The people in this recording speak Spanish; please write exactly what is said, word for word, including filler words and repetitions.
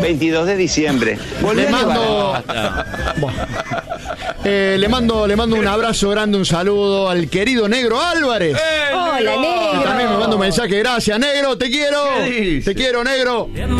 veintidós de diciembre. Volvé Le a mando, bueno. eh, le mando, le mando un abrazo grande, un saludo al querido Negro Álvarez. Hola, Que negro. también me manda un mensaje. Gracias, Negro, te quiero. ¿Qué dice? Te quiero, Negro.